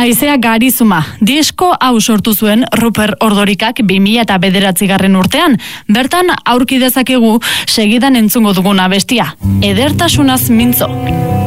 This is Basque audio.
Haizea garizuma, disko hau sortu zuen Rupert Ordorikak 2009 urtean. Bertan aurki dezakegu segidan entzungo duguna bestia, edertasunaz mintzo.